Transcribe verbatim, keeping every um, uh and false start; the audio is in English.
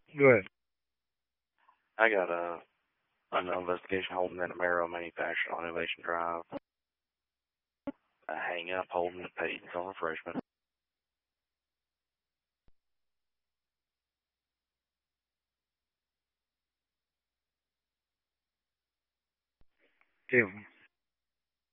Go ahead. I got a an investigation holding in a Marrow manufactured on Innovation Drive. A hang up holding the Peyton's on refreshment. Caitlin.